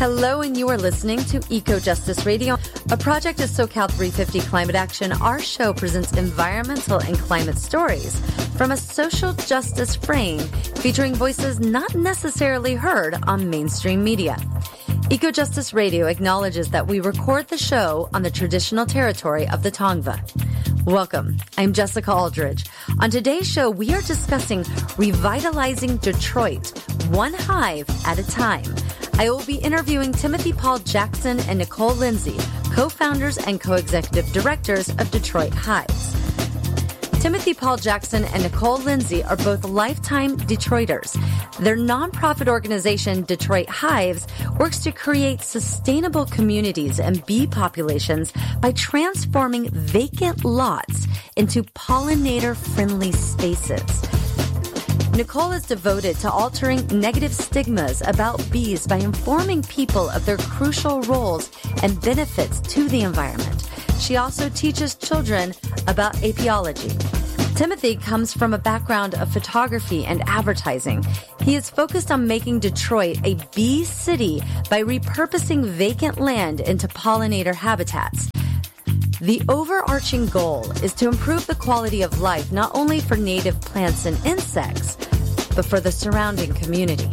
Hello, and you are listening to Eco Justice Radio, a project of SoCal 350 Climate Action. Our show presents environmental and climate stories from a social justice frame, featuring voices not necessarily heard on mainstream media. Eco Justice Radio acknowledges that we record the show on the traditional territory of the Tongva. Welcome. I'm Jessica Aldridge. On today's show, we are discussing revitalizing Detroit, one hive at a time. I will be interviewing Timothy Paul Jackson and Nicole Lindsay, co-founders and co-executive directors of Detroit Hives. Timothy Paul Jackson and Nicole Lindsay are both lifetime Detroiters. Their nonprofit organization, Detroit Hives, works to create sustainable communities and bee populations by transforming vacant lots into pollinator-friendly spaces. Nicole is devoted to altering negative stigmas about bees by informing people of their crucial roles and benefits to the environment. She also teaches children about apiology. Timothy comes from a background of photography and advertising. He is focused on making Detroit a bee city by repurposing vacant land into pollinator habitats. The overarching goal is to improve the quality of life not only for native plants and insects, but for the surrounding community.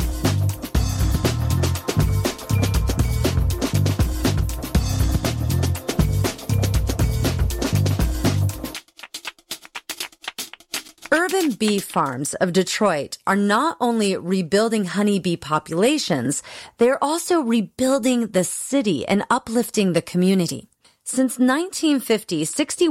Urban bee farms of Detroit are not only rebuilding honeybee populations, they're also rebuilding the city and uplifting the community. Since 1950,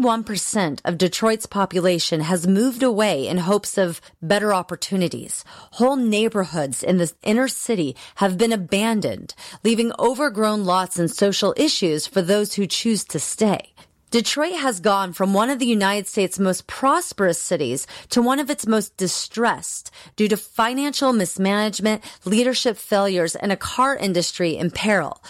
61% of Detroit's population has moved away in hopes of better opportunities. Whole neighborhoods in the inner city have been abandoned, leaving overgrown lots and social issues for those who choose to stay. Detroit has gone from one of the United States' most prosperous cities to one of its most distressed due to financial mismanagement, leadership failures, and a car industry in peril.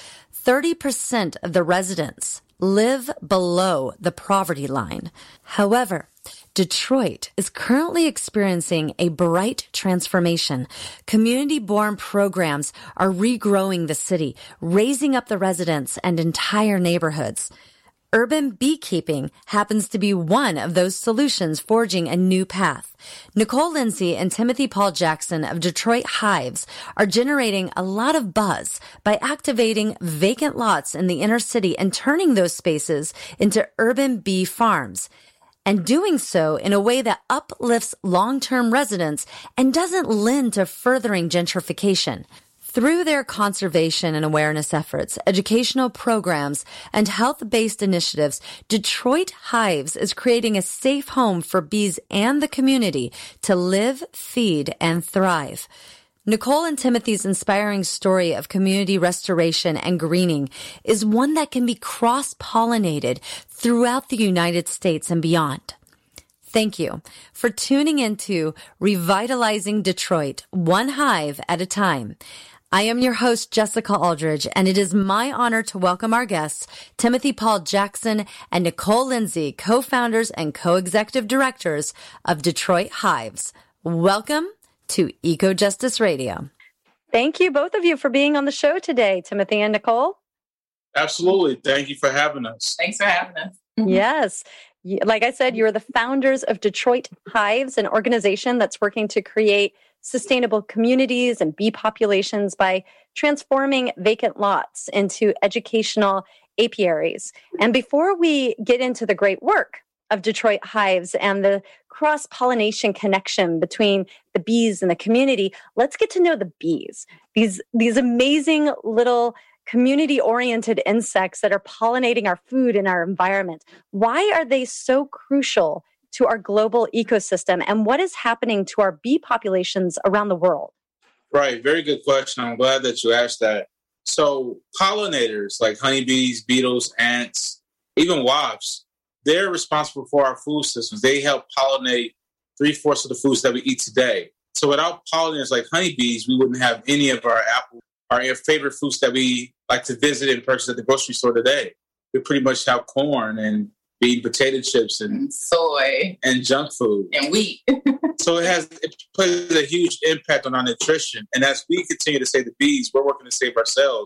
30% of the residents live below the poverty line. However, Detroit is currently experiencing a bright transformation. Community-born programs are regrowing the city, raising up the residents and entire neighborhoods. Urban beekeeping happens to be one of those solutions forging a new path. Nicole Lindsay and Timothy Paul Jackson of Detroit Hives are generating a lot of buzz by activating vacant lots in the inner city and turning those spaces into urban bee farms, and doing so in a way that uplifts long-term residents and doesn't lend to furthering gentrification. Through their conservation and awareness efforts, educational programs, and health-based initiatives, Detroit Hives is creating a safe home for bees and the community to live, feed, and thrive. Nicole and Timothy's inspiring story of community restoration and greening is one that can be cross-pollinated throughout the United States and beyond. Thank you for tuning into Revitalizing Detroit, one hive at a time. I am your host, Jessica Aldridge, and it is my honor to welcome our guests, Timothy Paul Jackson and Nicole Lindsay, co-founders and co-executive directors of Detroit Hives. Welcome to Eco Justice Radio. Thank you, both of you, for being on the show today, Timothy and Nicole. Absolutely. Thank you for having us. Thanks for having us. Yes. Like I said, you're the founders of Detroit Hives, an organization that's working to create sustainable communities and bee populations by transforming vacant lots into educational apiaries. And before we get into the great work of Detroit Hives and the cross-pollination connection between the bees and the community, let's get to know the bees. These amazing little community-oriented insects that are pollinating our food and our environment. Why are they so crucial to our global ecosystem, and what is happening to our bee populations around the world? Right. Very good question. I'm glad that you asked that. So pollinators like honeybees, beetles, ants, even wasps, they're responsible for our food systems. They help pollinate 3/4 of the foods that we eat today. So without pollinators like honeybees, we wouldn't have any of our favorite fruits that we like to visit and purchase at the grocery store today. We pretty much have corn and eating potato chips and soy and junk food and wheat. So it plays a huge impact on our nutrition. And as we continue to save the bees, we're working to save ourselves.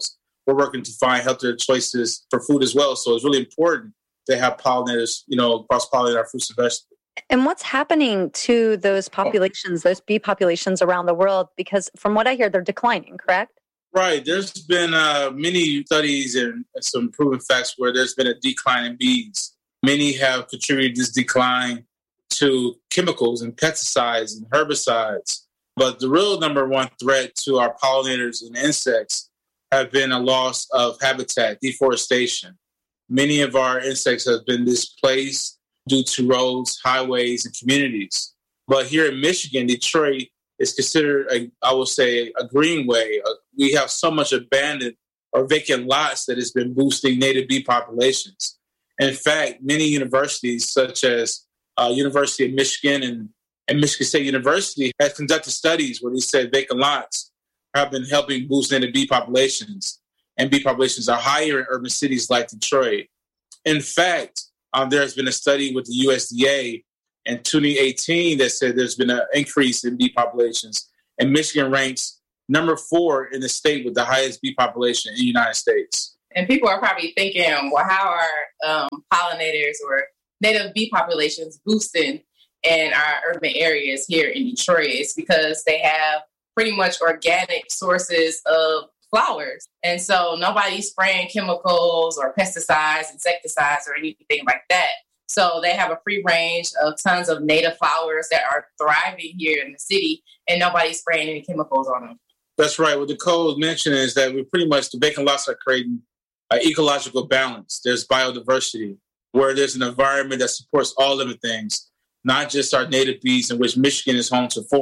we're working to find healthier choices for food as well. So it's really important to have pollinators, cross-pollinate our fruits and vegetables. And what's happening to those populations, those bee populations around the world? Because from what I hear, they're declining, correct? Right. There's been many studies and some proven facts where there's been a decline in bees. Many have contributed this decline to chemicals and pesticides and herbicides. But the real number one threat to our pollinators and insects have been a loss of habitat, deforestation. Many of our insects have been displaced due to roads, highways, and communities. But here in Michigan, Detroit is considered, a greenway. We have so much abandoned or vacant lots that has been boosting native bee populations. In fact, many universities, such as University of Michigan and Michigan State University, has conducted studies where they said vacant lots have been helping boost native bee populations. And bee populations are higher in urban cities like Detroit. In fact, there's been a study with the USDA in 2018 that said there's been an increase in bee populations. And Michigan ranks number 4 in the state with the highest bee population in the United States. And people are probably thinking, well, how are pollinators or native bee populations boosting in our urban areas here in Detroit? It's because they have pretty much organic sources of flowers. And so nobody's spraying chemicals or pesticides, insecticides, or anything like that. So they have a free range of tons of native flowers that are thriving here in the city, and nobody's spraying any chemicals on them. That's right. What Nicole mentioned is that the vacant lots are creating ecological balance. There's biodiversity, where there's an environment that supports all living things, not just our native bees, in which Michigan is home to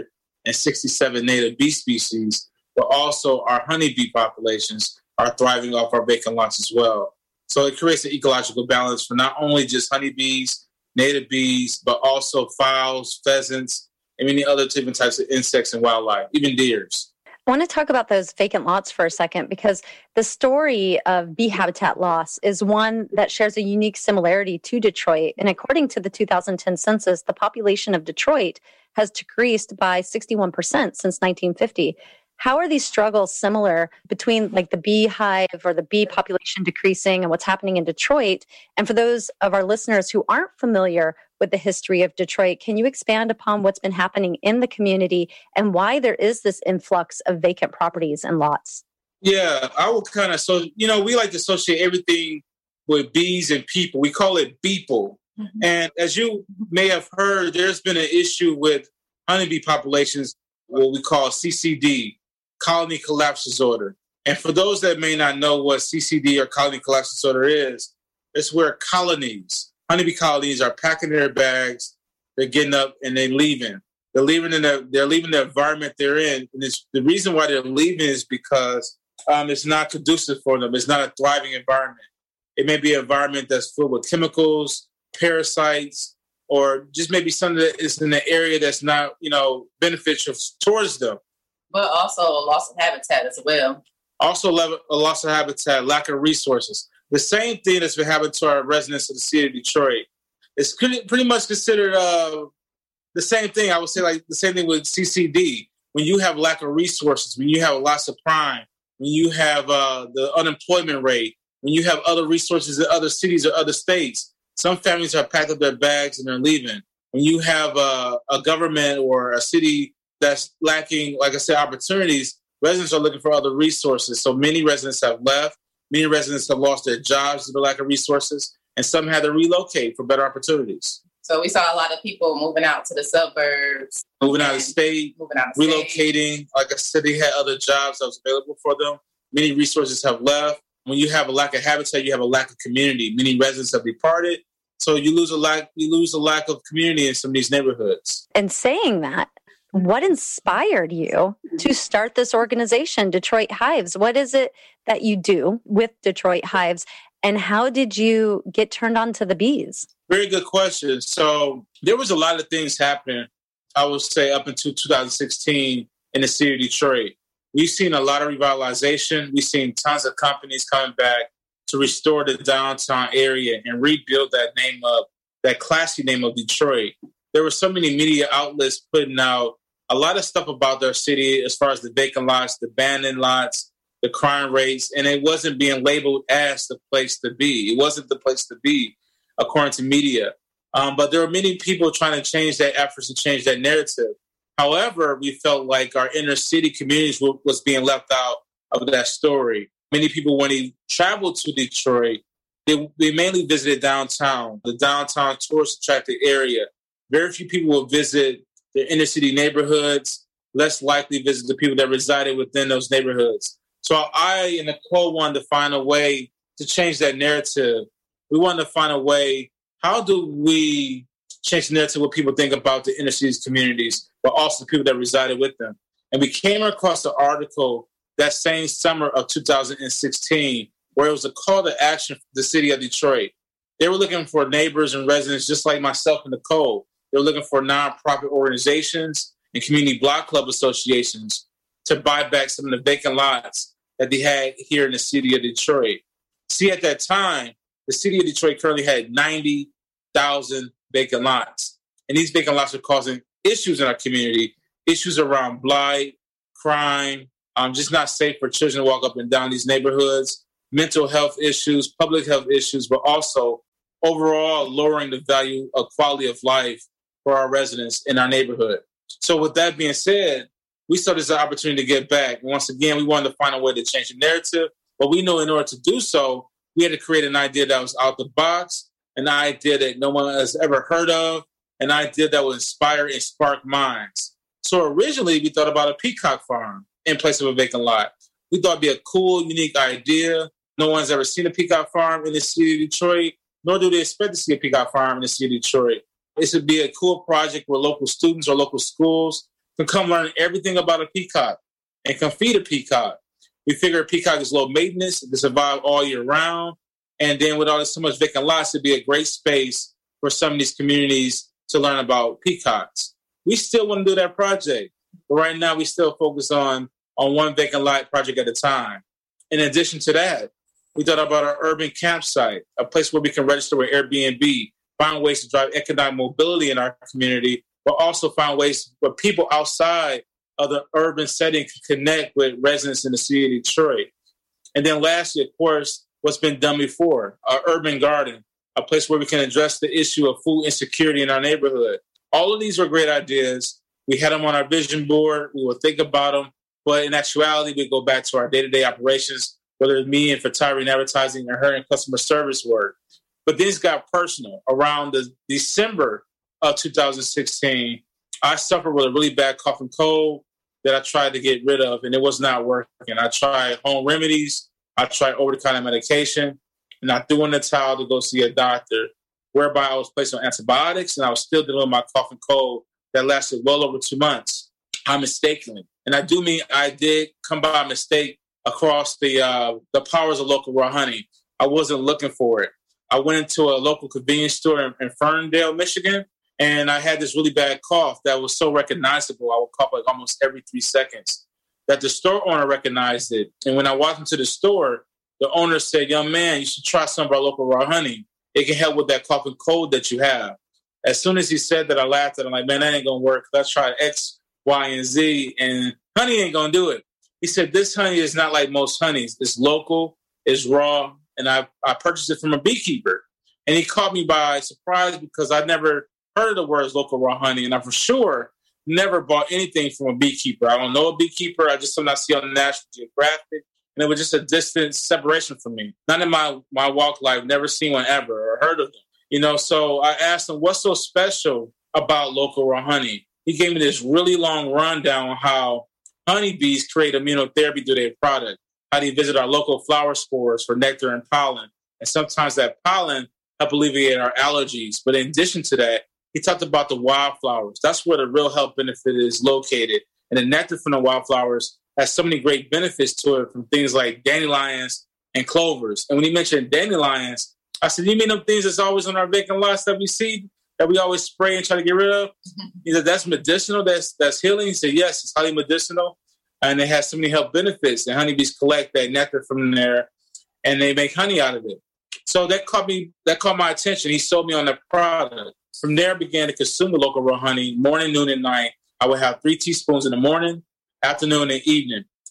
467 native bee species, but also our honeybee populations are thriving off our vacant lots as well. So it creates an ecological balance for not only just honeybees, native bees, but also fowls, pheasants, and many other different types of insects and wildlife, even deers. I want to talk about those vacant lots for a second, because the story of bee habitat loss is one that shares a unique similarity to Detroit. And according to the 2010 census, the population of Detroit has decreased by 61% since 1950. How are these struggles similar between like the beehive or the bee population decreasing and what's happening in Detroit? And for those of our listeners who aren't familiar with the history of Detroit, can you expand upon what's been happening in the community and why there is this influx of vacant properties and lots? Yeah, I will we like to associate everything with bees and people. We call it beeple. Mm-hmm. And as you may have heard, there's been an issue with honeybee populations, what we call CCD, colony collapse disorder. And for those that may not know what CCD or colony collapse disorder is, it's where honeybee colonies are packing their bags, they're getting up and they're leaving. They're leaving the environment they're in. And the reason why they're leaving is because it's not conducive for them. It's not a thriving environment. It may be an environment that's filled with chemicals, parasites, or just maybe something that is in the area that's not, beneficial towards them. But also a loss of habitat as well. Also a loss of habitat, lack of resources. The same thing that's been happening to our residents of the city of Detroit. It's pretty much considered the same thing. I would say like the same thing with CCD. When you have lack of resources, when you have lots of crime, when you have the unemployment rate, when you have other resources in other cities or other states, some families have packed up their bags and they're leaving. When you have a government or a city that's lacking, like I said, opportunities, residents are looking for other resources. So many residents have left. Many residents have lost their jobs due to lack of resources, and some had to relocate for better opportunities. So we saw a lot of people moving out to the suburbs. Moving out of state, relocating. Like I said, they had other jobs that was available for them. Many resources have left. When you have a lack of habitat, you have a lack of community. Many residents have departed. So you lose a lack of community in some of these neighborhoods. And saying that, what inspired you to start this organization, Detroit Hives? What is it that you do with Detroit Hives, and how did you get turned on to the bees? Very good question. So there was a lot of things happening, I would say, up until 2016 in the city of Detroit. We've seen a lot of revitalization. We've seen tons of companies coming back to restore the downtown area and rebuild that classy name of Detroit. There were so many media outlets putting out a lot of stuff about their city as far as the vacant lots, the abandoned lots, the crime rates, and it wasn't being labeled as the place to be. It wasn't the place to be, according to media. But there were many people trying to change that efforts to change that narrative. However, we felt like our inner city communities was being left out of that story. Many people, when they traveled to Detroit, they mainly visited downtown, the downtown tourist attracted area. Very few people would visit the inner city neighborhoods, less likely visit the people that resided within those neighborhoods. So I and Nicole wanted to find a way to change that narrative. We wanted to find a way, how do we change the narrative what people think about the inner cities communities, but also the people that resided with them. And we came across an article that same summer of 2016, where it was a call to action for the city of Detroit. They were looking for neighbors and residents just like myself and Nicole. They were looking for nonprofit organizations and community block club associations to buy back some of the vacant lots that they had here in the city of Detroit. See, at that time, the city of Detroit currently had 90,000 vacant lots. And these vacant lots are causing issues in our community, issues around blight, crime, just not safe for children to walk up and down these neighborhoods, mental health issues, public health issues, but also overall lowering the value of quality of life for our residents in our neighborhood. So with that being said, we saw this as an opportunity to get back. And once again, we wanted to find a way to change the narrative, but we know in order to do so, we had to create an idea that was out the box, an idea that no one has ever heard of, an idea that would inspire and spark minds. So originally, we thought about a peacock farm in place of a vacant lot. We thought it'd be a cool, unique idea. No one's ever seen a peacock farm in the city of Detroit, nor do they expect to see a peacock farm in the city of Detroit. This would be a cool project where local students or local schools can come learn everything about a peacock and can feed a peacock. We figure a peacock is low maintenance, it can survive all year round. And then with all this so much vacant lots, it'd be a great space for some of these communities to learn about peacocks. We still want to do that project, but right now we still focus on one vacant lot project at a time. In addition to that, we thought about our urban campsite, a place where we can register with Airbnb, find ways to drive economic mobility in our community, but also find ways where people outside of the urban setting can connect with residents in the city of Detroit. And then lastly, of course, what's been done before, our urban garden, a place where we can address the issue of food insecurity in our neighborhood. All of these were great ideas. We had them on our vision board. We would think about them. But in actuality, we go back to our day-to-day operations, whether it's me and Fatari in advertising or her in customer service work. But things got personal. Around the December of 2016, I suffered with a really bad cough and cold that I tried to get rid of, and it was not working. I tried home remedies. I tried over-the-counter medication, and I threw in the towel to go see a doctor, whereby I was placed on antibiotics, and I was still dealing with my cough and cold that lasted well over 2 months. I mistakenly, and I do mean I did come by mistake across the powers of local raw honey. I wasn't looking for it. I went into a local convenience store in Ferndale, Michigan, and I had this really bad cough that was so recognizable. I would cough like almost every 3 seconds, that the store owner recognized it. And when I walked into the store, the owner said, "Young man, you should try some of our local raw honey. It can help with that cough and cold that you have." As soon as he said that, I laughed at him like, "Man, that ain't going to work. Let's try X, Y, and Z, and honey ain't going to do it." He said, "This honey is not like most honeys. It's local, it's raw, and I purchased it from a beekeeper." And he caught me by surprise because I'd never heard of the words local raw honey, and I for sure never bought anything from a beekeeper. I don't know a beekeeper. I just something I see on the National Geographic, and it was just a distant separation from me. Not in my walk life, never seen one ever or heard of them. So I asked him, what's so special about local raw honey? He gave me this really long rundown on how honeybees create immunotherapy through their product, how they visit our local flower spores for nectar and pollen. And sometimes that pollen help alleviate our allergies. But in addition to that, he talked about the wildflowers. That's where the real health benefit is located. And the nectar from the wildflowers has so many great benefits to it, from things like dandelions and clovers. And when he mentioned dandelions, I said, "You mean them things that's always on our vacant lots that we see, that we always spray and try to get rid of?" He said, "That's medicinal, that's healing?" He said, "Yes, it's highly medicinal, and it has so many health benefits. And honeybees collect that nectar from there, and they make honey out of it." So that caught my attention. He sold me on that product. From there, I began to consume the local raw honey morning, noon, and night. I would have 3 teaspoons in the morning, afternoon, and evening.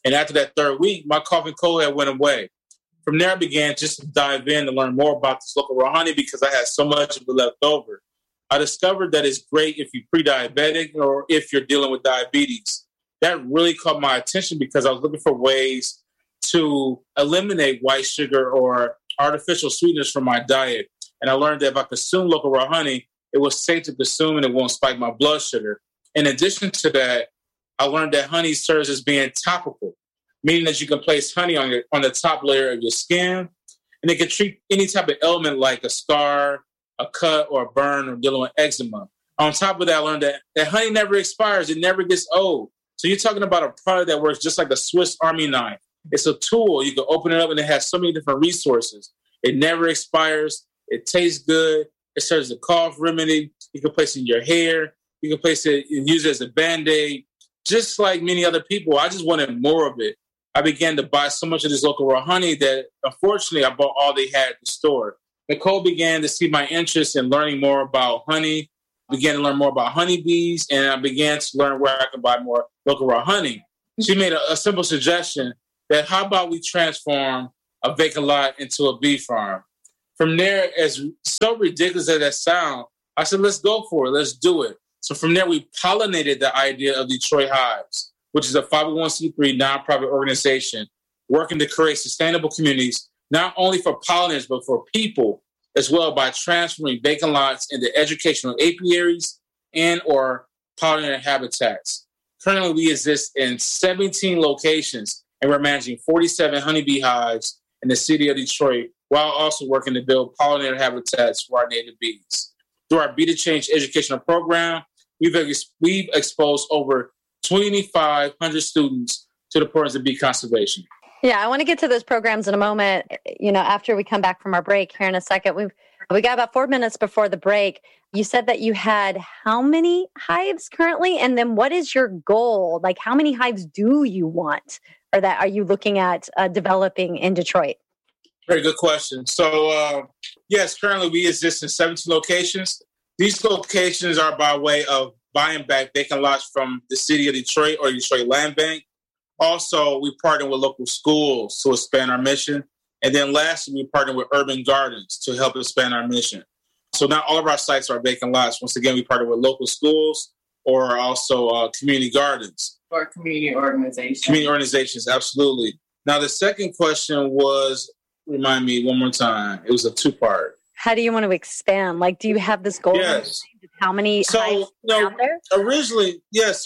And after that third week, my cough and cold had went away. From there, I began just to dive in and learn more about this local raw honey because I had so much of it left over. I discovered that it's great if you're pre-diabetic or if you're dealing with diabetes. That really caught my attention because I was looking for ways to eliminate white sugar or artificial sweeteners from my diet. And I learned that if I consume local raw honey, it was safe to consume and it won't spike my blood sugar. In addition to that, I learned that honey serves as being topical, meaning that you can place honey on the top layer of your skin, and it can treat any type of ailment like a scar, a cut, or a burn, or dealing with eczema. On top of that, I learned that honey never expires. It never gets old. So you're talking about a product that works just like a Swiss Army knife. It's a tool. You can open it up, and it has so many different resources. It never expires. It tastes good. It serves as a cough remedy. You can place it in your hair. You can place it and use it as a Band-Aid. Just like many other people, I just wanted more of it. I began to buy so much of this local raw honey that, unfortunately, I bought all they had at the store. Nicole began to see my interest in learning more about honey, began to learn more about honeybees, and I began to learn where I could buy more local raw honey. She made a simple suggestion that how about we transform a vacant lot into a bee farm? From there, as so ridiculous as that sounds, I said, let's go for it. Let's do it. So from there, we pollinated the idea of Detroit Hives, which is a 501c3 nonprofit organization working to create sustainable communities, not only for pollinators, but for people as well, by transforming vacant lots into educational apiaries and or pollinator habitats. Currently, we exist in 17 locations, and we're managing 47 honeybee hives in the city of Detroit, while also working to build pollinator habitats for our native bees. Through our Bee to Change educational program, we've exposed over 2,500 students to the importance of bee conservation. Yeah, I want to get to those programs in a moment, after we come back from our break here in a second. We got about 4 minutes before the break. You said that you had how many hives currently? And then what is your goal? Like, how many hives do you want, or that are you looking at developing in Detroit? Very good question. So, yes, currently we exist in 17 locations. These locations are by way of buying back vacant lots from the city of Detroit or Detroit Land Bank. Also, we partner with local schools to expand our mission. And then lastly, we partner with urban gardens to help expand our mission. So not all of our sites are vacant lots. Once again, we partner with local schools or also community gardens. Or community organizations. Community organizations, absolutely. Now, the second question was, remind me one more time. It was a two-part. How do you want to expand? Like, do you have this goal? Yes. How many hives out there? Originally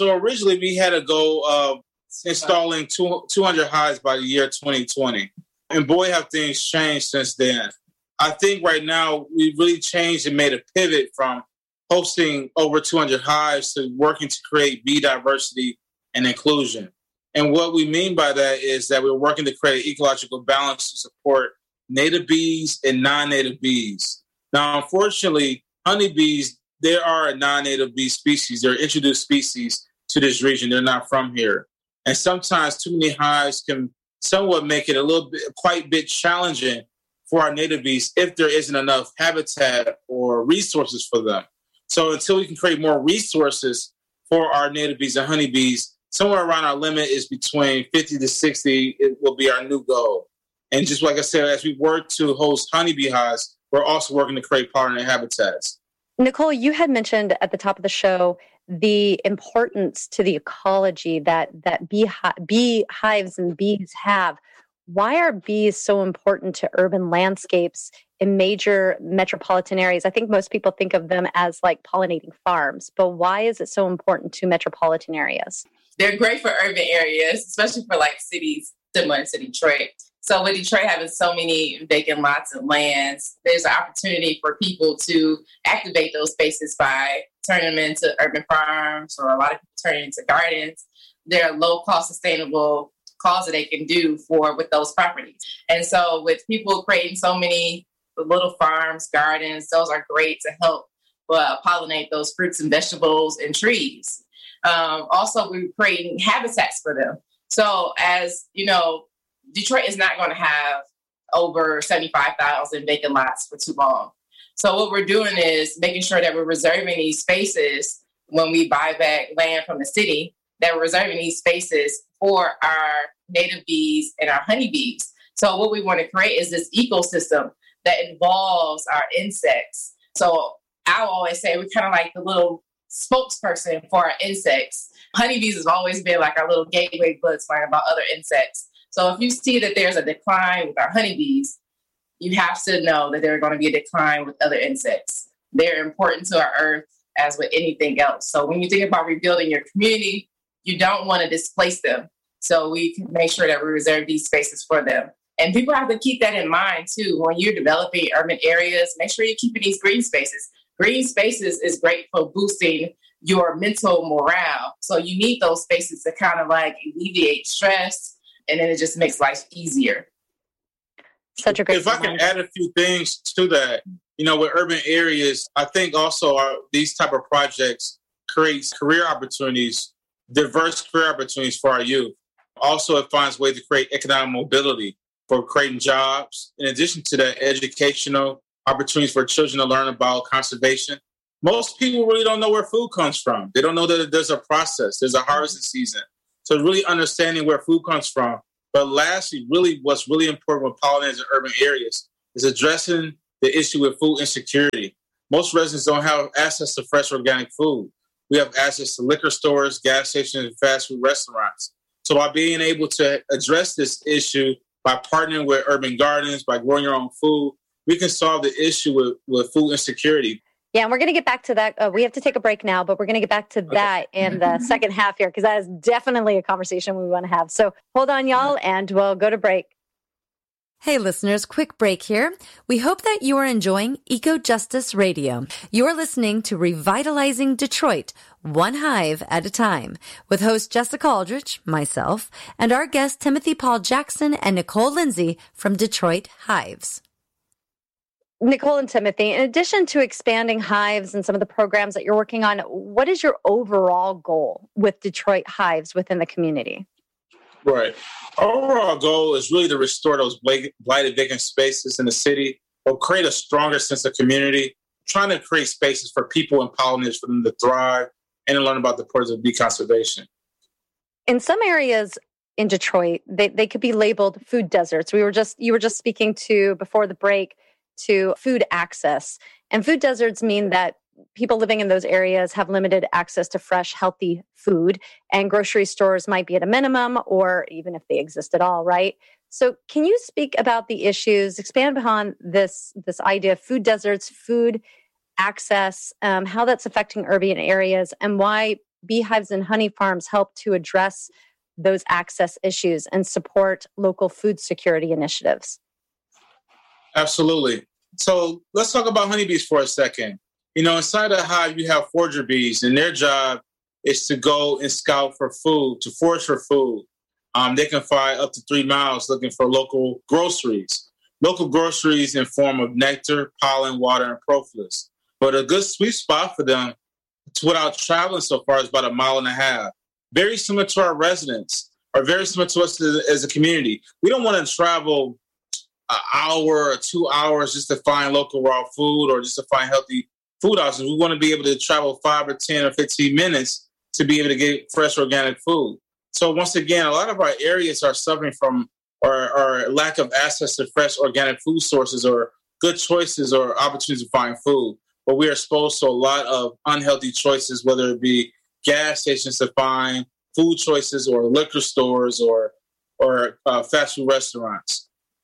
we had a goal of installing 200 hives by the year 2020. And boy, have things changed since then. I think right now we really changed and made a pivot from hosting over 200 hives to working to create bee diversity and inclusion. And what we mean by that is that we're working to create ecological balance to support native bees and non-native bees. Now, unfortunately, honeybees, they are a non-native bee species. They're introduced species to this region. They're not from here. And sometimes too many hives can somewhat make it quite a bit challenging for our native bees if there isn't enough habitat or resources for them. So until we can create more resources for our native bees and honeybees, somewhere around our limit is between 50 to 60, it will be our new goal. And just like I said, as we work to host honeybee hives, we're also working to create pollinator habitats. Nicole, you had mentioned at the top of the show the importance to the ecology that bee hives and bees have. Why are bees so important to urban landscapes in major metropolitan areas? I think most people think of them as like pollinating farms, but why is it so important to metropolitan areas? They're great for urban areas, especially for like cities similar to Detroit. So with Detroit having so many vacant lots and lands, there's an opportunity for people to activate those spaces by turning them into urban farms, or a lot of people turning into gardens. They're low-cost, sustainable cause that they can do with those properties. And so with people creating so many little farms, gardens, those are great to help pollinate those fruits and vegetables and trees. Also, we're creating habitats for them. So as you know, Detroit is not going to have over 75,000 vacant lots for too long. So what we're doing is making sure that we're reserving these spaces when we buy back land from the city, that we're reserving these spaces for our native bees and our honeybees. So what we want to create is this ecosystem that involves our insects. So I always say we're kind of like the little spokesperson for our insects. Honeybees has always been like our little gateway bug to learn about other insects. So if you see that there's a decline with our honeybees, you have to know that there's going to be a decline with other insects. They're important to our earth as with anything else. So when you think about rebuilding your community, you don't want to displace them. So we can make sure that we reserve these spaces for them. And people have to keep that in mind too. When you're developing urban areas, make sure you're keeping these green spaces. Green spaces is great for boosting your mental morale. So you need those spaces to kind of like alleviate stress, and then it just makes life easier. Such a great If I can add a few things to that, with urban areas, I think also these type of projects creates career opportunities, diverse career opportunities for our youth. Also, it finds ways to create economic mobility for creating jobs. In addition to that, educational opportunities for children to learn about conservation. Most people really don't know where food comes from. They don't know that there's a process, there's a harvesting season. So really understanding where food comes from. But lastly, really what's really important with pollinators in urban areas is addressing the issue with food insecurity. Most residents don't have access to fresh organic food. We have access to liquor stores, gas stations, and fast food restaurants. So by being able to address this issue, by partnering with urban gardens, by growing your own food, we can solve the issue with food insecurity. Yeah, and we're going to get back to that. We have to take a break now, but we're going to get back to that in the second half here, because that is definitely a conversation we want to have. So hold on, y'all, and we'll go to break. Hey, listeners, quick break here. We hope that you are enjoying Eco Justice Radio. You're listening to Revitalizing Detroit, one hive at a time, with host Jessica Aldrich, myself, and our guests Timothy Paul Jackson and Nicole Lindsay from Detroit Hives. Nicole and Timothy, in addition to expanding hives and some of the programs that you're working on, what is your overall goal with Detroit Hives within the community? Right. Our overall goal is really to restore those blighted vacant spaces in the city or create a stronger sense of community, trying to create spaces for people and pollinators for them to thrive and to learn about the importance of bee conservation. In some areas in Detroit, they could be labeled food deserts. You were just speaking to, before the break, to food access. And food deserts mean that people living in those areas have limited access to fresh, healthy food, and grocery stores might be at a minimum, or even if they exist at all, right? So can you speak about the issues, expand upon this idea of food deserts, food access, how that's affecting urban areas, and why beehives and honey farms help to address those access issues and support local food security initiatives? Absolutely. So let's talk about honeybees for a second. Inside a hive, you have forager bees, and their job is to go and scout for food, to forage for food. They can fly up to 3 miles looking for local groceries. Local groceries in form of nectar, pollen, water, and propolis. But a good sweet spot for them, without traveling so far, is about 1.5 miles. Very similar to our residents, or very similar to us as a community. We don't want to travel an hour or 2 hours just to find local raw food or just to find healthy food options. We want to be able to travel 5 or 10 or 15 minutes to be able to get fresh organic food. So once again, a lot of our areas are suffering from or lack of access to fresh organic food sources or good choices or opportunities to find food. But we are exposed to a lot of unhealthy choices, whether it be gas stations to find food choices or liquor stores or fast food restaurants.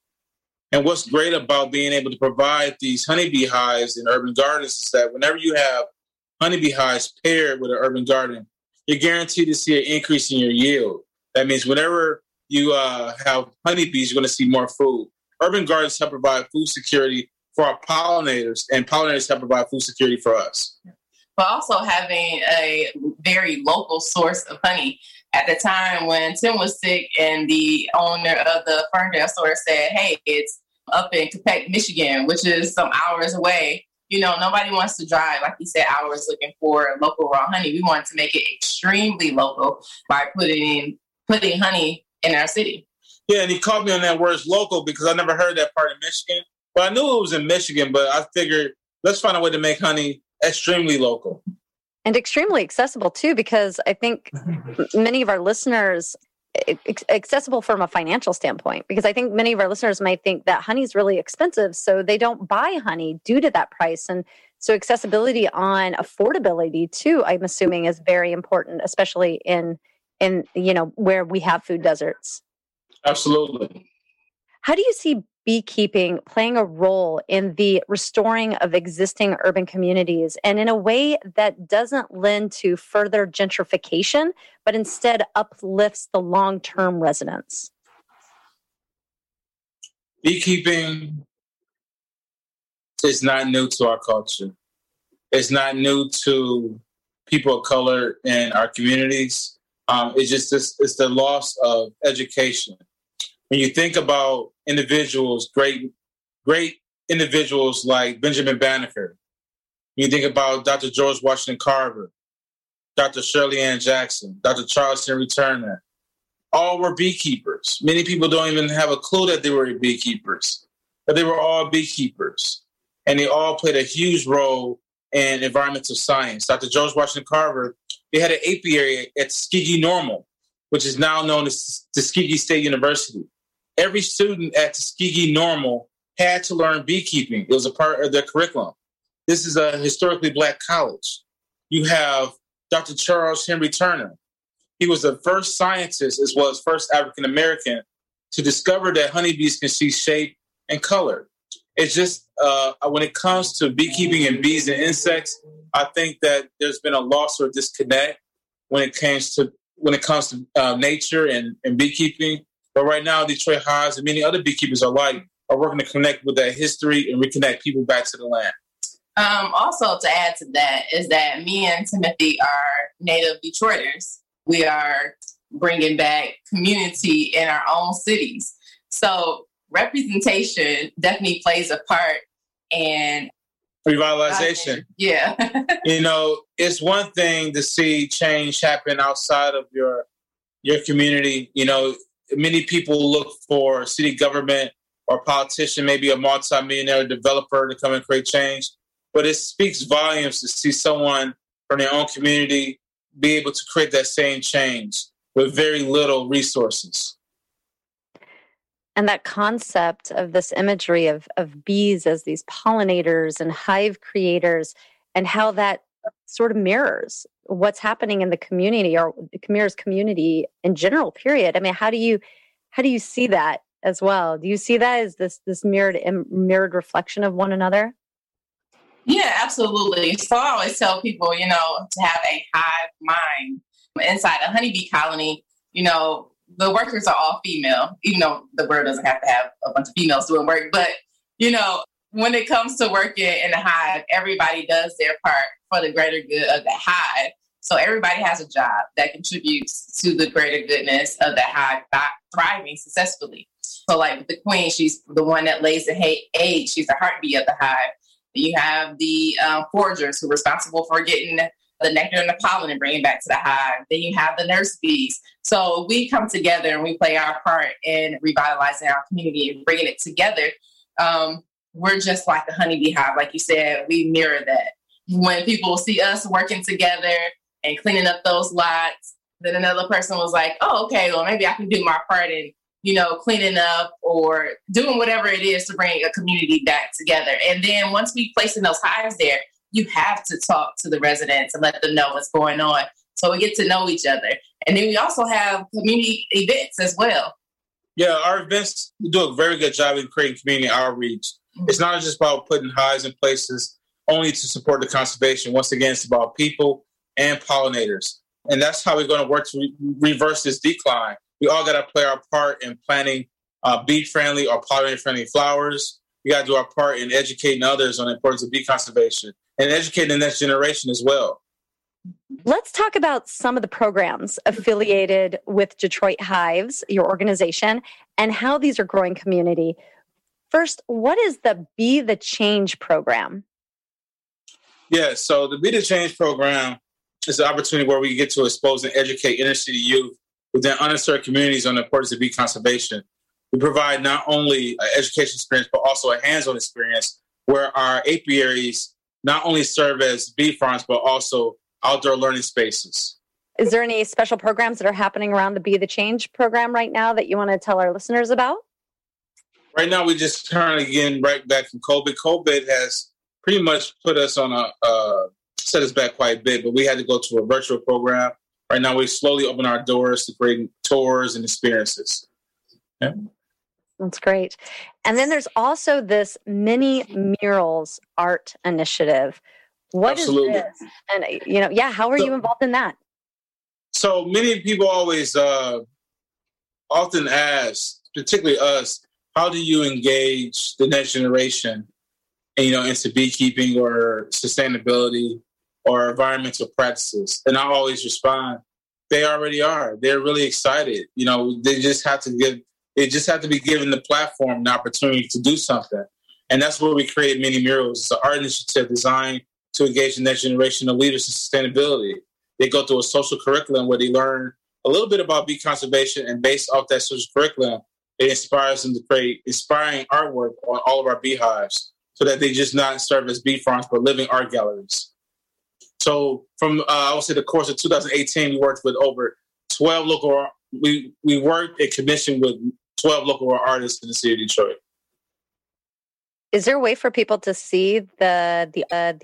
And what's great about being able to provide these honeybee hives in urban gardens is that whenever you have honeybee hives paired with an urban garden, you're guaranteed to see an increase in your yield. That means whenever you have honeybees, you're going to see more food. Urban gardens help provide food security for our pollinators, and pollinators help provide food security for us. But also having a very local source of honey. At the time when Tim was sick and the owner of the Ferndale store said, hey, it's up in Quebec, Michigan, which is some hours away. Nobody wants to drive, like you said, hours looking for local raw honey. We wanted to make it extremely local by putting honey in our city. Yeah, and he caught me on that word local because I never heard that part in Michigan. But I knew it was in Michigan, but I figured let's find a way to make honey extremely local. And extremely accessible, too, because I think many of our listeners accessible from a financial standpoint? Because I think many of our listeners might think that honey is really expensive, so they don't buy honey due to that price. And so accessibility on affordability too, I'm assuming, is very important, especially in where we have food deserts. Absolutely. How do you see beekeeping playing a role in the restoring of existing urban communities, and in a way that doesn't lend to further gentrification, but instead uplifts the long-term residents? Beekeeping is not new to our culture. It's not new to people of color in our communities. It's the loss of education. When you think about individuals, great individuals like Benjamin Banneker, you think about Dr. George Washington Carver, Dr. Shirley Ann Jackson, Dr. Charles Henry Turner, all were beekeepers. Many people don't even have a clue that they were beekeepers, but they were all beekeepers. And they all played a huge role in environmental science. Dr. George Washington Carver, they had an apiary at Tuskegee Normal, which is now known as Tuskegee State University. Every student at Tuskegee Normal had to learn beekeeping. It was a part of their curriculum. This is a historically Black college. You have Dr. Charles Henry Turner. He was the first scientist, as well as first African-American, to discover that honeybees can see shape and color. It's just, when it comes to beekeeping and bees and insects, I think that there's been a loss or disconnect when it comes to nature and beekeeping. But right now, Detroit Hives and many other beekeepers are working to connect with that history and reconnect people back to the land. Also, to add to that is that me and Timothy are native Detroiters. We are bringing back community in our own cities. So representation definitely plays a part in revitalization. Yeah. It's one thing to see change happen outside of your community. Many people look for city government or politician, maybe a multi-millionaire developer to come and create change. But it speaks volumes to see someone from their own community be able to create that same change with very little resources. And that concept of this imagery of bees as these pollinators and hive creators, and how that sort of mirrors what's happening in the community, or mirrors community in general, period. I mean, how do you see that as well? Do you see that as this mirrored reflection of one another? Yeah, absolutely. So I always tell people, to have a hive mind inside a honeybee colony. The workers are all female, even though the bird doesn't have to have a bunch of females doing work. But, when it comes to working in the hive, everybody does their part for the greater good of the hive. So everybody has a job that contributes to the greater goodness of the hive thriving successfully. So like with the queen, she's the one that lays the egg. She's the heartbeat of the hive. You have the foragers who are responsible for getting the nectar and the pollen and bringing it back to the hive. Then you have the nurse bees. So we come together and we play our part in revitalizing our community and bringing it together. We're just like the honeybee hive. Like you said, we mirror that. When people see us working together and cleaning up those lots, then another person was like, oh, okay, well, maybe I can do my part in, cleaning up or doing whatever it is to bring a community back together. And then once we place in those hives there, you have to talk to the residents and let them know what's going on. So we get to know each other. And then we also have community events as well. Yeah, our events do a very good job in creating community outreach. Mm-hmm. It's not just about putting hives in places only to support the conservation. Once again, it's about people and pollinators. And that's how we're going to work to reverse this decline. We all got to play our part in planting bee-friendly or pollinator-friendly flowers. We got to do our part in educating others on the importance of bee conservation and educating the next generation as well. Let's talk about some of the programs affiliated with Detroit Hives, your organization, and how these are growing community. First, what is the Be the Change program? Yeah, so the Be the Change program is an opportunity where we get to expose and educate inner city youth within underserved communities on the importance of bee conservation. We provide not only an education experience, but also a hands-on experience where our apiaries not only serve as bee farms, but also outdoor learning spaces. Is there any special programs that are happening around the Be the Change program right now that you want to tell our listeners about? Right now, we're just currently getting right back from COVID. COVID has pretty much put us on set us back quite a bit, but we had to go to a virtual program. Right now, we slowly open our doors to create tours and experiences. Yeah. That's great. And then there's also this mini murals art initiative. What Absolutely. is this? And, how are you involved in that? So many people always often ask, particularly us, how do you engage the next generation, into beekeeping or sustainability or environmental practices? And I always respond, they already are. They're really excited. They just have to be given the platform and the opportunity to do something. And that's where we created Mini Murals. It's an art initiative designed to engage the next generation of leaders in sustainability. They go through a social curriculum where they learn a little bit about bee conservation, and based off that social curriculum, it inspires them to create inspiring artwork on all of our beehives so that they just not serve as bee farms, but living art galleries. So from, I would say, the course of 2018, we worked with over 12 local, we worked in commission with 12 local artists in the city of Detroit. Is there a way for people to see the